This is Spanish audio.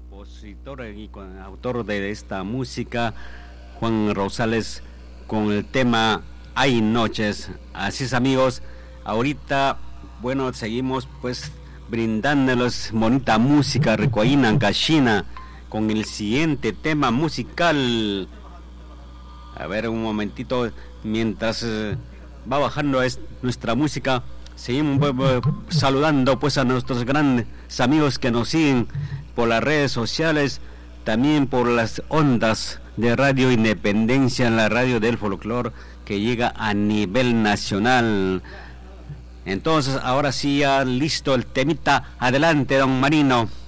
compositor y autor de esta música, Juan Rosales, con el tema Hay Noches. Así es, amigos, ahorita, bueno, seguimos pues brindándoles bonita música, Ricoaína, Cachina, con el siguiente tema musical. A ver, un momentito, mientras va bajando nuestra música, seguimos saludando pues a nuestros grandes amigos que nos siguen por las redes sociales, también por las ondas de Radio Independencia, en la radio del folclor que llega a nivel nacional. Entonces, ahora sí, ya listo el temita. Adelante, don Marino.